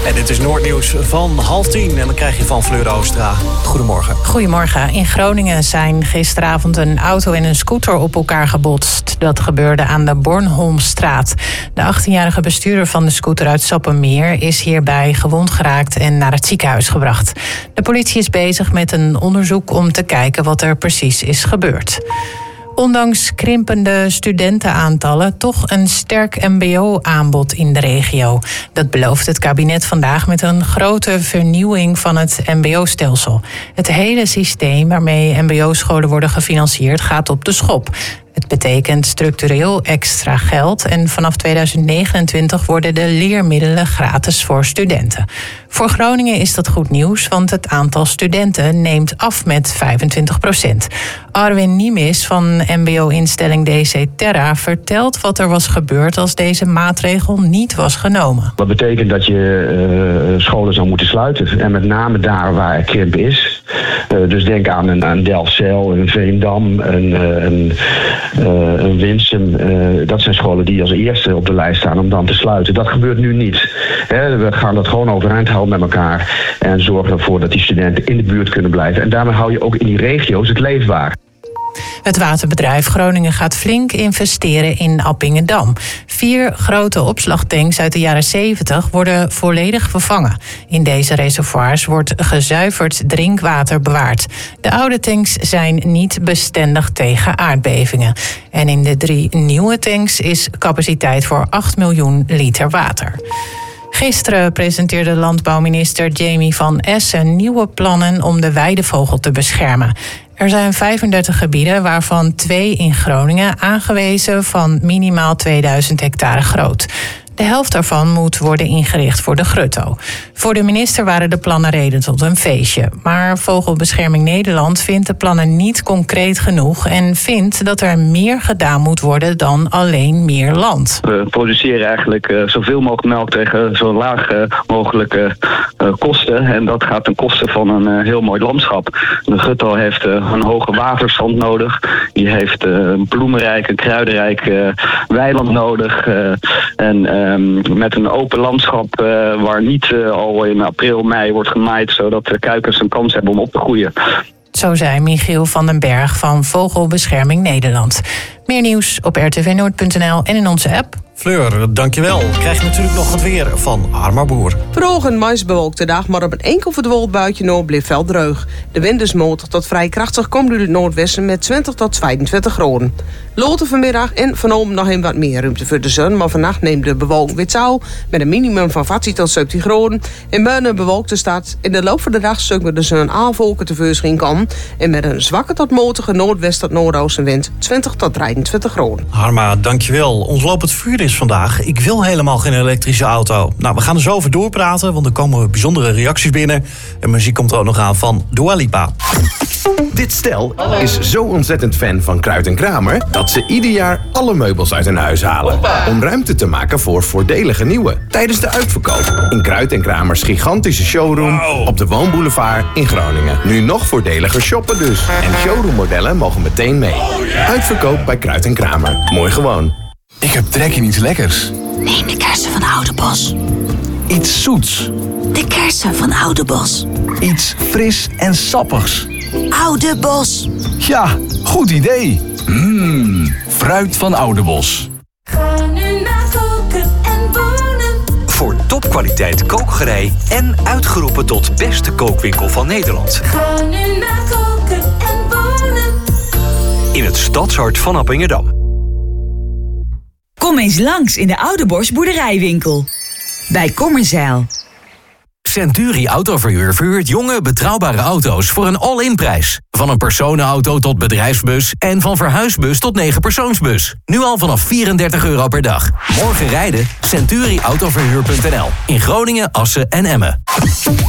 En dit is Noordnieuws van 9:30 en dan krijg je van Fleur Oostra. Goedemorgen. Goedemorgen. In Groningen zijn gisteravond een auto en een scooter op elkaar gebotst. Dat gebeurde aan de Bornholmstraat. De 18-jarige bestuurder van de scooter uit Sappemeer is hierbij gewond geraakt en naar het ziekenhuis gebracht. De politie is bezig met een onderzoek om te kijken wat er precies is gebeurd. Ondanks krimpende studentenaantallen toch een sterk mbo-aanbod in de regio. Dat belooft het kabinet vandaag met een grote vernieuwing van het mbo-stelsel. Het hele systeem waarmee mbo-scholen worden gefinancierd gaat op de schop. Het betekent structureel extra geld en vanaf 2029 worden de leermiddelen gratis voor studenten. Voor Groningen is dat goed nieuws, want het aantal studenten neemt af met 25%. Arwin Niemis van mbo-instelling DC Terra vertelt wat er was gebeurd als deze maatregel niet was genomen. Dat betekent dat je scholen zou moeten sluiten en met name daar waar er krimp is. Dus denk aan een Delfzijl, een Veendam, een Winsum. Dat zijn scholen die als eerste op de lijst staan om dan te sluiten. Dat gebeurt nu niet. We gaan dat gewoon overeind houden met elkaar en zorgen ervoor dat die studenten in de buurt kunnen blijven. En daarmee hou je ook in die regio's het leefbaar. Het waterbedrijf Groningen gaat flink investeren in Appingedam. 4 grote opslagtanks uit de jaren 70 worden volledig vervangen. In deze reservoirs wordt gezuiverd drinkwater bewaard. De oude tanks zijn niet bestendig tegen aardbevingen. En in de 3 nieuwe tanks is capaciteit voor 8 miljoen liter water. Gisteren presenteerde landbouwminister Jamie van Essen nieuwe plannen om de weidevogel te beschermen. Er zijn 35 gebieden, waarvan 2 in Groningen, aangewezen van minimaal 2000 hectare groot. De helft daarvan moet worden ingericht voor de grutto. Voor de minister waren de plannen reden tot een feestje. Maar Vogelbescherming Nederland vindt de plannen niet concreet genoeg en vindt dat er meer gedaan moet worden dan alleen meer land. We produceren eigenlijk zoveel mogelijk melk tegen zo laag mogelijke kosten. En dat gaat ten koste van een heel mooi landschap. De grutto heeft een hoge waterstand nodig. Die heeft een bloemenrijk, een kruidenrijk weiland nodig. Met een open landschap waar niet al in april, mei wordt gemaaid, zodat de kuikens een kans hebben om op te groeien. Zo zei Michiel van den Berg van Vogelbescherming Nederland. Meer nieuws op rtvnoord.nl en in onze app. Fleur, dankjewel. Krijg je natuurlijk nog het weer van Armar Boer. Droog en maisbewolkte dag, maar op een enkel verdwolkt buitje noord bleef wel dreug. De wind is matig tot vrij krachtig, komt uit het noordwesten met 20 tot 22 graden. Later vanmiddag en vanavond nog een wat meer ruimte voor de zon, maar vannacht neemt de bewolking weer toe met een minimum van 14 tot 17 graden. En bijna bewolkte staat in de loop van de dag zullen de zon aanvolken tevoorschijn komen en met een zwakke tot matige noordwest tot noordoostenwind 20 tot 23 graden. Arma, dankjewel. Ons lopend vuur is vandaag: ik wil helemaal geen elektrische auto. Nou, we gaan er zo over doorpraten, want er komen bijzondere reacties binnen. En muziek komt er ook nog aan van Dua Lipa. Dit stel is zo ontzettend fan van Kruid en Kramer dat ze ieder jaar alle meubels uit hun huis halen. Om ruimte te maken voor voordelige nieuwe. Tijdens de uitverkoop in Kruid en Kramers gigantische showroom op de Woonboulevard in Groningen. Nu nog voordeliger shoppen dus. En showroommodellen mogen meteen mee. Uitverkoop bij Kruid en Kramer. Mooi gewoon. Ik heb trek in iets lekkers. Neem de kersen van Oudebos. Iets zoets. De kersen van Oudebos. Iets fris en sappigs. Oudebos. Ja, goed idee. Fruit van Oudebos. Ga nu naar Koken en Wonen. Voor topkwaliteit kookgerei en uitgeroepen tot beste kookwinkel van Nederland. Ga nu naar Koken en Wonen. In het stadshart van Appingedam. Kom eens langs in de Oudebos boerderijwinkel. Bij Kommerzijl. Century Autoverhuur verhuurt jonge, betrouwbare auto's voor een all-in prijs. Van een personenauto tot bedrijfsbus en van verhuisbus tot 9-persoonsbus. Nu al vanaf €34 per dag. Morgen rijden? CenturiAutoverhuur.nl. In Groningen, Assen en Emmen.